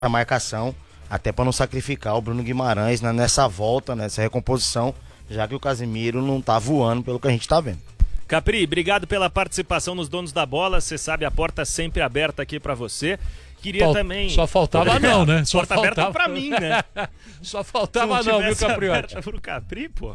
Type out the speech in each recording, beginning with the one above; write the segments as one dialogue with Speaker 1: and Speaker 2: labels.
Speaker 1: a marcação, até para não sacrificar o Bruno Guimarães nessa volta, nessa recomposição, já que o Casemiro não tá voando pelo que a gente tá vendo.
Speaker 2: Capri, obrigado pela participação nos Donos da Bola. Você sabe, a porta sempre aberta aqui pra você. Queria também...
Speaker 3: Só faltava não, né? Só
Speaker 2: porta
Speaker 3: faltava...
Speaker 2: aberta pra mim, né?
Speaker 3: Só faltava não, viu, Capriotti?
Speaker 2: Pro Capri, pô.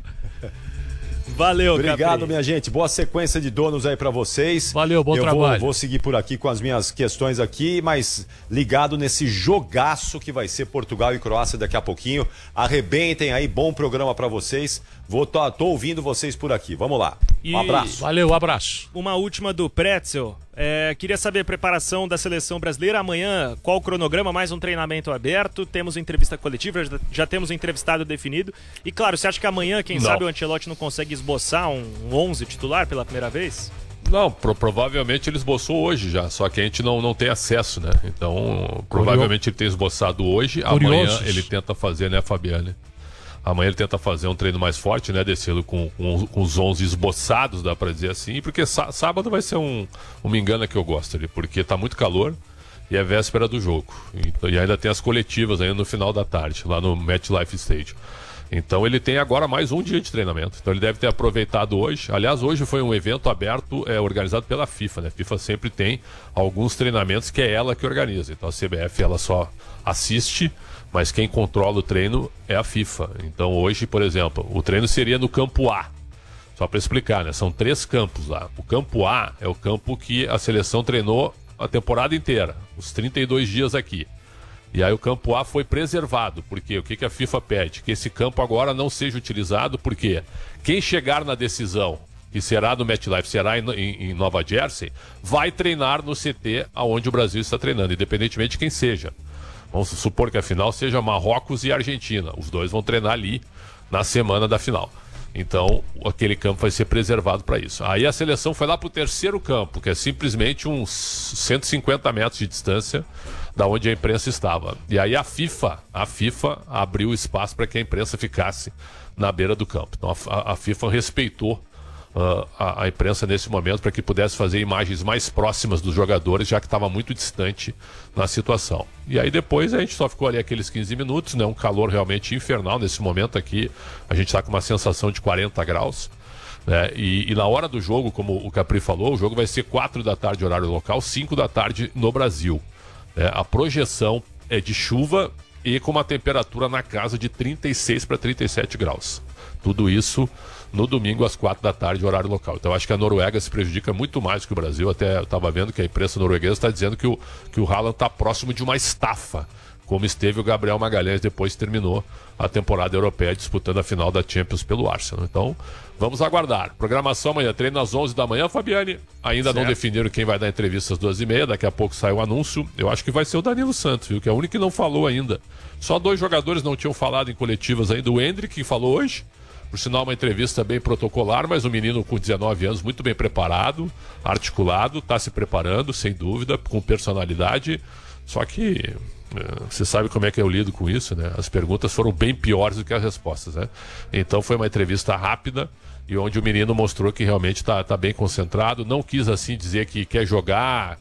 Speaker 2: Valeu,
Speaker 4: obrigado,
Speaker 2: Capri.
Speaker 4: minha gente. Boa sequência de donos aí pra vocês.
Speaker 3: Valeu, bom trabalho.
Speaker 4: Vou seguir por aqui com as minhas questões aqui, mas ligado nesse jogaço que vai ser Portugal e Croácia daqui a pouquinho. Arrebentem aí, bom programa pra vocês. Tô ouvindo vocês por aqui. Vamos lá. Um abraço.
Speaker 3: Valeu, abraço.
Speaker 2: Uma última do Pretzel. Queria saber a preparação da seleção brasileira. Amanhã, qual o cronograma? Mais um treinamento aberto. Temos entrevista coletiva, já temos um entrevistado definido. E claro, você acha que amanhã, quem sabe, o Ancelotti não consegue esboçar um 11 titular pela primeira vez?
Speaker 5: Não, provavelmente ele esboçou hoje já, só que a gente não tem acesso, né? Então, provavelmente ele tem esboçado hoje. Amanhã ele tenta fazer, né, Fabiane? Amanhã ele tenta fazer um treino mais forte, né, descendo com os 11 esboçados, dá pra dizer assim, porque sábado vai ser uma engana que eu gosto ali, porque tá muito calor e é véspera do jogo. E ainda tem as coletivas ainda no final da tarde, lá no MetLife Stadium. Então ele tem agora mais um dia de treinamento. Então ele deve ter aproveitado hoje. Aliás, hoje foi um evento aberto, organizado pela FIFA, né? A FIFA sempre tem alguns treinamentos que é ela que organiza. Então a CBF ela só assiste, mas quem controla o treino é a FIFA. Então hoje, por exemplo, o treino seria no campo A. Só para explicar, né? São 3 campos lá. O campo A é o campo que a seleção treinou a temporada inteira, os 32 dias aqui. E aí o campo A foi preservado, porque o que a FIFA pede? Que esse campo agora não seja utilizado, porque quem chegar na decisão, que será no MetLife, será em Nova Jersey, vai treinar no CT onde o Brasil está treinando, independentemente de quem seja. Vamos supor que a final seja Marrocos e Argentina. Os dois vão treinar ali na semana da final. Então, aquele campo vai ser preservado para isso. Aí a seleção foi lá para o terceiro campo, que é simplesmente uns 150 metros de distância da onde a imprensa estava. E aí a FIFA abriu espaço para que a imprensa ficasse na beira do campo. Então a FIFA respeitou a imprensa nesse momento para que pudesse fazer imagens mais próximas dos jogadores, já que estava muito distante na situação. E aí depois a gente só ficou ali aqueles 15 minutos, né? Um calor realmente infernal nesse momento aqui. A gente está com uma sensação de 40 graus. Né? E na hora do jogo, como o Capri falou, o jogo vai ser 4 da tarde horário local, 5 da tarde no Brasil. A projeção é de chuva e com uma temperatura na casa de 36 para 37 graus. Tudo isso no domingo às 4 da tarde, horário local. Então acho que a Noruega se prejudica muito mais que o Brasil. Até eu estava vendo que a imprensa norueguesa está dizendo que o Haaland está próximo de uma estafa, como esteve o Gabriel Magalhães depois que terminou a temporada europeia disputando a final da Champions pelo Arsenal. Então vamos aguardar. Programação amanhã, treino às 11 da manhã, Fabiane. Ainda não definiram quem vai dar entrevista às 2h30. Daqui a pouco sai o anúncio. Eu acho que vai ser o Danilo Santos, viu? Que é o único que não falou ainda. Só 2 jogadores não tinham falado em coletivas ainda. O Endrick, que falou hoje. Por sinal, uma entrevista bem protocolar, mas um menino com 19 anos, muito bem preparado, articulado, está se preparando, sem dúvida, com personalidade. Só que você sabe como é que eu lido com isso, né? As perguntas foram bem piores do que as respostas, né? Então foi uma entrevista rápida e onde o menino mostrou que realmente está bem concentrado. Não quis assim dizer que quer jogar,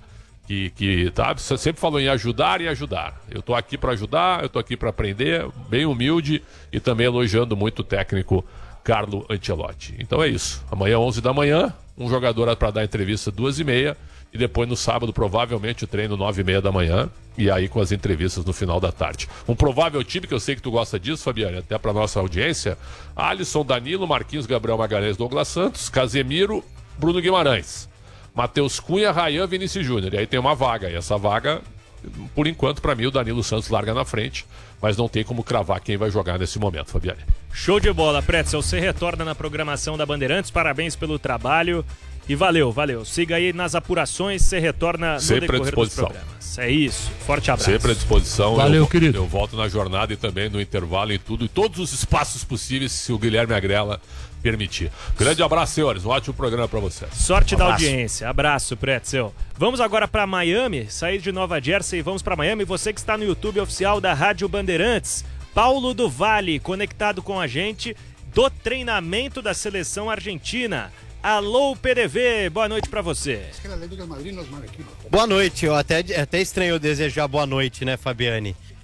Speaker 5: que tá, sempre falou em ajudar e ajudar. Eu estou aqui para ajudar, eu estou aqui para aprender, bem humilde e também elogiando muito o técnico Carlo Ancelotti. Então é isso. Amanhã 11 da manhã, um jogador para dar entrevista 2h30 e depois no sábado provavelmente o treino 9h30 da manhã e aí com as entrevistas no final da tarde. Um provável time que eu sei que tu gosta disso, Fabiane, até para nossa audiência: Alisson, Danilo, Marquinhos, Gabriel Magalhães, Douglas Santos, Casemiro, Bruno Guimarães, Matheus Cunha, Rayan, Vinícius Júnior. E aí tem uma vaga. E essa vaga, por enquanto, para mim, o Danilo Santos larga na frente. Mas não tem como cravar quem vai jogar nesse momento, Fabiane.
Speaker 2: Show de bola, Pretzel. Você retorna na programação da Bandeirantes. Parabéns pelo trabalho. E valeu. Siga aí nas apurações. Você retorna no
Speaker 5: sempre
Speaker 2: decorrer dos programas. É isso. Forte abraço.
Speaker 5: Sempre à disposição.
Speaker 3: Valeu, querido.
Speaker 5: Eu volto na jornada e também no intervalo e tudo. E todos os espaços possíveis, se o Guilherme Agrela permitir. Grande abraço, senhores. Um ótimo programa para vocês.
Speaker 2: Sorte da audiência. Abraço, Pretzel. Vamos agora para Miami, sair de Nova Jersey e vamos para Miami. Você que está no YouTube oficial da Rádio Bandeirantes, Paulo do Vale, conectado com a gente do treinamento da seleção argentina. Alô, PDV, boa noite pra você.
Speaker 6: Boa noite, eu até estranho desejar boa noite, né, Fabiane?